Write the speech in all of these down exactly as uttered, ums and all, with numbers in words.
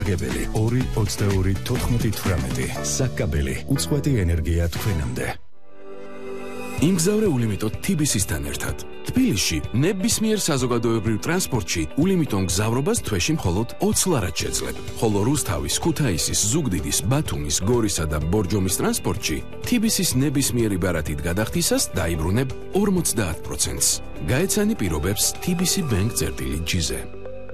გებელი ორი ოცდაორი თოთხმეტი თვრამეტი საკაბელი უწყვეტი ენერგია თქვენამდე. იმგზავრე ულიმიტოდ თიბისისთან ერთად. თბილისში ნებისმიერ საზოგადოებრივ ტრანსპორტში ულიმიტონ გზავრობას თვეში მხოლოდ ოცი ლარად შეძლებ, ხოლო რუსთავის, ქუთაისის, ზუგდიდის, ბათუმის, გორისა და ბორჯომის ტრანსპორტში თბილისის ნებისმიერი ბარათით გადახდისას დაიბრუნებ ორმოცდაათ პროცენტს. გაეცანი პირობებს თბილისი ბენკ წერტილი ჯიზე.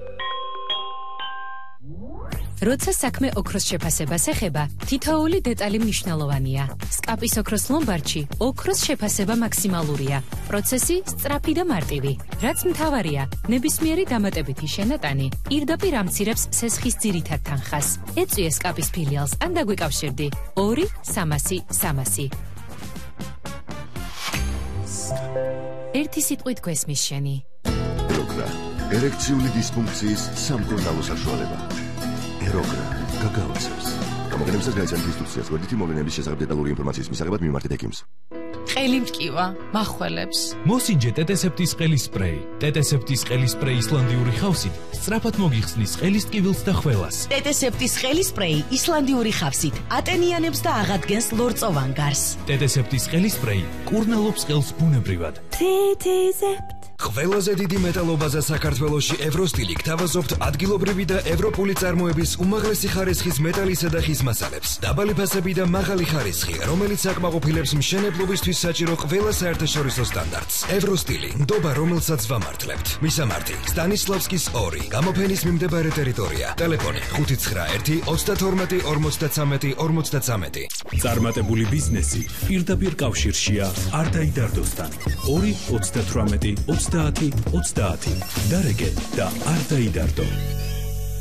როცა საქმე ოქროს შეფასებას ეხება, თითოეული დეტალი მნიშვნელოვანია. სკაპის ოქროს ლომბარდში ოქროს შეფასება მაქსიმალურია. პროცესი სწრაფი და მარტივი. რაც მთავარია, ნებისმიერი დამატებითი შენატანი პირდაპირ ამცირებს სესხის ძირითად თანხას. ეწვიე სკაპის ფილიალს ან დაგვიკავშირდი ორი სამასი სამასი. ერთი სიტყვით გვესმის შენი. ეროგრა, ერექციული დისფუნქციის სამკურნალო საშუალება. ეროგრა გაგაოცებს. გამოგონებისას გაიცანით ინსტრუქციას, გვერდითი მოვლენების შესახებ დეტალური ინფორმაციის მისაღებად მიმართეთ ექიმს. ყელი მტკივა, მახველებს. მოსინჯე ტეტესეპტის ყელის სპრეი. ტეტესეპტის ყელის სპრეი ისლანდიური ხავსით სწრაფად მოგიხსნის ყელის ტკივილს და ხველას. ტეტესეპტის ყელის სპრეი ისლანდიური ხავსით ატენიანებს და აღადგენს ლორწოვან გარს. ტეტესეპტის ყელის სპრეი კურნალობს ყელს ბუნებრივად. ტეტესეპტ ყველაზე დიდი მეტალობაზა საქართველოში ევროსტილი გთავაზობთ ადგილობრივი და ევროპული წარმოების უმაღლესი ხარისხის მეტალისა და ხის მასალებს. დაბალი ფასები და მაღალი ხარისხი, რომელიც აკმაყოფილებს მშენებლობისთვის საჭირო ყველა საერთაშორისო სტანდარტს. ევროსტილი, ნდობა, რომელსაც ვამართლებთ. მისამართი: სტანისლავსკის ორი, გამოფენის მიმდებარე ტერიტორია. ტელეფონი: ხუთი ცხრა ერთი ოცდათორმეტი ორმოცდათრამეტი ორმოცდათრამეტი. წარმატებული ბიზნესი პირდაპირ კავშირშია არტაიდარდოსთან. ორი ოცდათვრამეტი ოცდაათი ოცდაათი. დარეგე და არტაიდარდო.